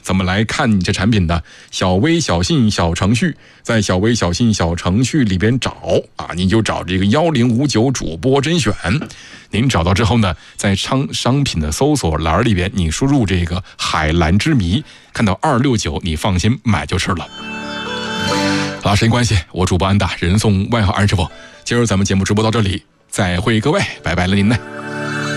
怎么来看你这产品的？小微小信小程序，在小微小信小程序里边找啊，你就找这个1059主播甄选。您找到之后呢，在商品的搜索栏里边，你输入这个海蓝之谜，看到269，你放心买就是了。好，时间关系，我主播安达，人送外号安师傅。今儿咱们节目直播到这里，再会各位，拜拜了您呢。